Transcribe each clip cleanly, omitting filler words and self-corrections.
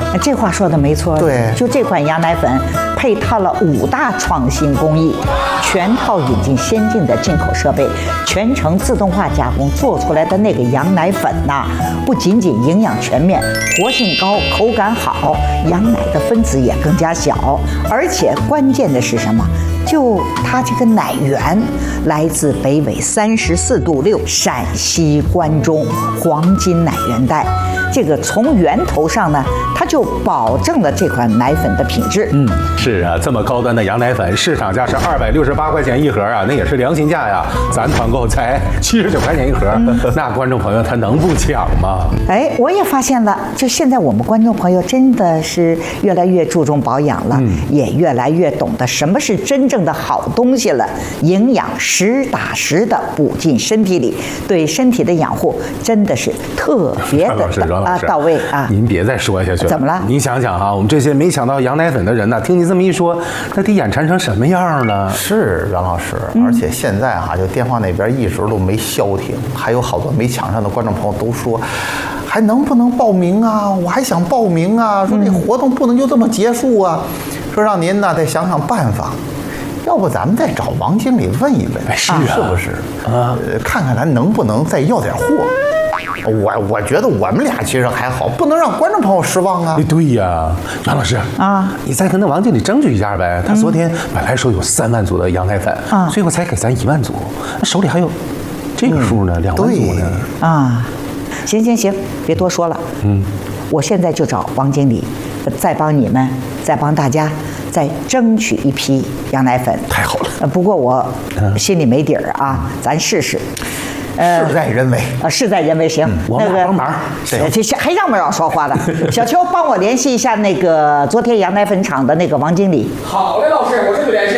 这话说的没错。 对， 就这款羊奶粉配套了5大创新工艺，全套引进先进的进口设备，全程自动化加工做出来的那个羊奶粉呐，不仅仅营养全面、活性高、口感好，羊奶的分子也更加小，而且关键的是什么？就它这个奶源来自北纬34度6陕西关中黄金奶源带。这个从源头上呢，它就保证了这款奶粉的品质。 是啊，这么高端的羊奶粉，市场价是268块钱一盒啊，那也是良心价呀。咱团购才79块钱一盒，那观众朋友他能不抢吗？ 哎，我也发现了，就现在我们观众朋友真的是越来越注重保养了，也越来越懂得什么是真正的好东西了。营养实打实的补进身体里，对身体的养护真的是特别的到位啊！ 您别再说下去了。 怎么了？ 您想想啊，我们这些没抢到羊奶粉的人呢，听你这么一说，那得眼馋成什么样了？ 是袁老师，而且现在就电话那边一直都没消停，还有好多没抢上的观众朋友都说，还能不能报名啊？我还想报名啊！说这活动不能就这么结束啊！说让您呢再想想办法。要不咱们再找王经理问一问，是不是啊？看看咱能不能再要点货。我觉得我们俩其实还好，不能让观众朋友失望啊。 对呀，袁老师啊，你再跟那王经理争取一下呗。他昨天本来说有3万组的羊奶粉，最后才给咱1万组，手里还有这个数呢，2万组呢。 啊，行，别多说了。我现在就找王经理，再帮你们，再帮大家。再争取一批羊奶粉， 太好了。 不过我心里没底儿啊，咱试试。 事在人为事在人为。行， 我们帮忙。 这还让不让说话了？小邱，帮我联系一下那个昨天羊奶粉厂的那个王经理。 好嘞，老师，我这就联系。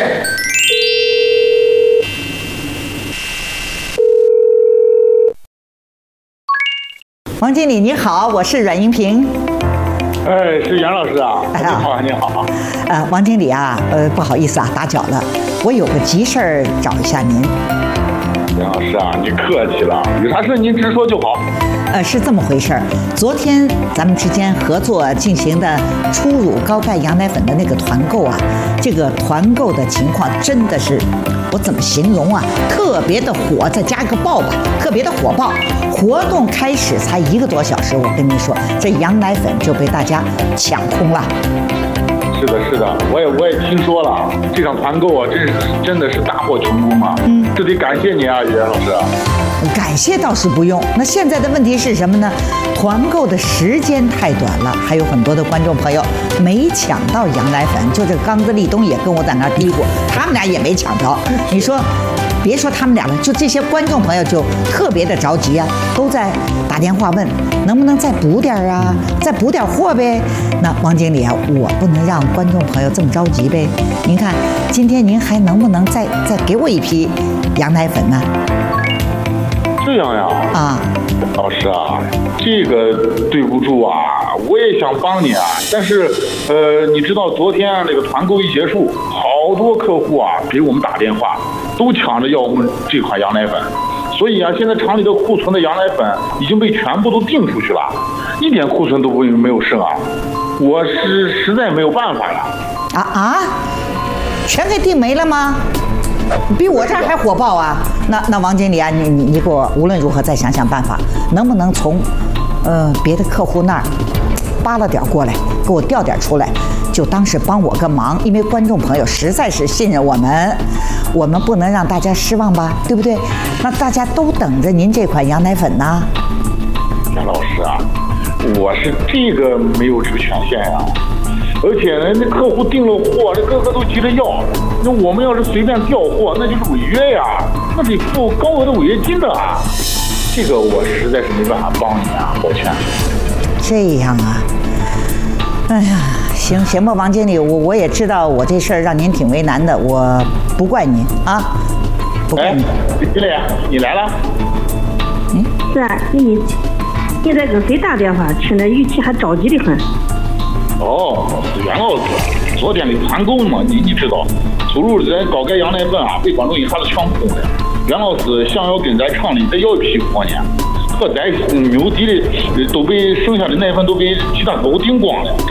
王经理你好，我是阮英平。 哎，是袁老师啊！你好，你好。 王经理啊，不好意思啊，打搅了，我有个急事儿找一下您。 袁老师啊，你客气了，有啥事您直说就好。 是这么回事儿。昨天咱们之间合作进行的初乳高钙羊奶粉的那个团购啊，这个团购的情况真的是，我怎么形容啊？特别的火，再加个爆吧，特别的火爆。活动开始才1个多小时，我跟您说，这羊奶粉就被大家抢空了。 是的，我也听说了，这场团购啊，真的是大获成功啊！这得感谢你啊，袁老师。 感谢倒是不用，那现在的问题是什么呢？团购的时间太短了，还有很多的观众朋友没抢到羊奶粉。就这刚子立东也跟我在那嘀咕，他们俩也没抢着。你说，别说他们俩了，就这些观众朋友就特别的着急啊，都在打电话问能不能再补点啊，再补点货呗。那王经理啊，我不能让观众朋友这么着急呗。您看，今天您还能不能再给我一批羊奶粉呢？ 这样呀？啊，老师啊，这个对不住啊，我也想帮你啊，但是你知道昨天那个团购一结束，好多客户啊给我们打电话，都抢着要我们这款羊奶粉，所以啊，现在厂里的库存的羊奶粉已经被全部都订出去了，一点库存都没有剩啊，我是实在没有办法了。 全给订没了吗？比我这儿还火爆啊！那王经理啊，你给我无论如何再想想办法，能不能从别的客户那儿扒拉点过来，给我调点出来，就当是帮我个忙，因为观众朋友实在是信任我们，我们不能让大家失望吧，对不对？那大家都等着您这款羊奶粉呢。 杨老师啊，我是这个没有这个权限呀。而且呢，那客户订了货，这个个都急着要。那我们要是随便调货，那就是违约呀，那得付高额的违约金的啊。这个我实在是没办法帮你啊，抱歉。 这样啊，哎呀，行吧，王经理，我也知道我这事儿让您挺为难的，我不怪您啊，不怪你。 经理，你来了。 是啊，你在跟谁打电话？听着语气还着急的很。 是袁老师，昨天的团购嘛，你知道，投入咱高钙羊奶粉啊，被观众一下子抢空了。袁老师想要跟咱厂里再要一批货呢，可咱牛底的都被剩下的奶粉都被其他客户订光了，